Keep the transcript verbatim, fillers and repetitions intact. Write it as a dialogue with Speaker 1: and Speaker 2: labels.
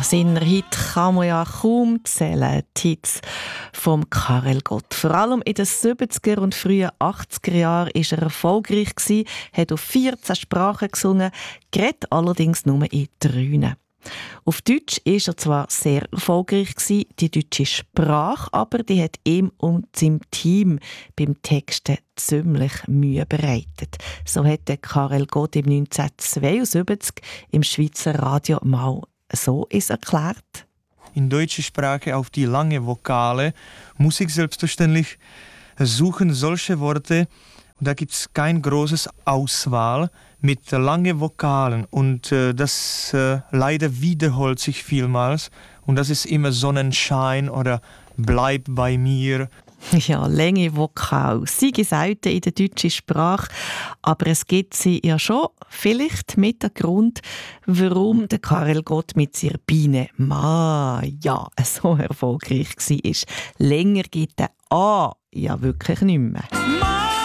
Speaker 1: seiner Hit kann man ja kaum zählen. Die Hits vom Karel Gott. Vor allem in den siebziger und frühen achtziger Jahren war er erfolgreich, hat auf vierzehn Sprachen gesungen, geredet allerdings nur in drei. Auf Deutsch war er zwar sehr erfolgreich, die deutsche Sprache, aber die hat ihm und seinem Team beim Texten ziemlich Mühe bereitet. So hat der Karel Gott im neunzehnhundertzweiundsiebzig im Schweizer Radio mal so ist erklärt.
Speaker 2: In deutscher Sprache auf die lange Vokale muss ich selbstverständlich suchen solche Worte, und da gibt es kein großes Auswahl mit langen Vokalen und äh, das äh, leider wiederholt sich vielmals und das ist immer Sonnenschein oder Bleib bei mir.
Speaker 1: Ja, lange Vokal. Sie sind selten in der deutschen Sprache, aber es gibt sie ja schon. Vielleicht mit dem Grund, warum der Karel Gott mit seiner Biene Ma ja so erfolgreich war. Länger gibt der A ja wirklich nicht mehr.